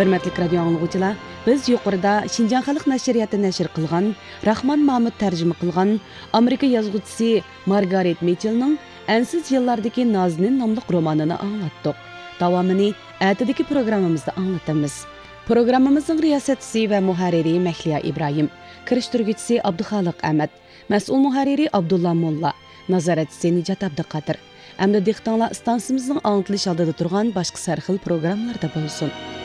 Hörmətli radio anlıqçılar, biz yuqorida Şinjan Xalq Nəşriyyatı nəşr qılğan, Rahman Mahmud tərcümə qılğan Amerika yazğıçısı Margaret Mitchell'ның Ensiz yıllardaki Nazinin namlıq romanını anlattık. Davamını ətidəki proqramımızda anlatımız. Proqramımızın riyasətçisi və muharriri Məhliya İbrahim, kiriştirgüçüsü Abduxaliq Əhməd, məsul muharriri Abdullah Molla, nazaratçısı Nicat Abduqadir. Əmdə diqqətinizlə stansiyamızın anlatılış aldığında turğan başqa sərxil proqramlarda bolsun.